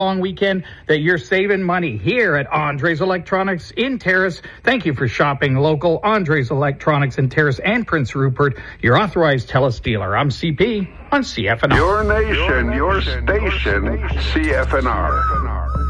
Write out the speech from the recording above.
long weekend that you're saving money here at Andres Electronics in Terrace. Thank you for shopping local. Andres Electronics in Terrace and Prince Rupert, your authorized TELUS dealer. I'm CP on CFNR. Your nation, your station, CFNR.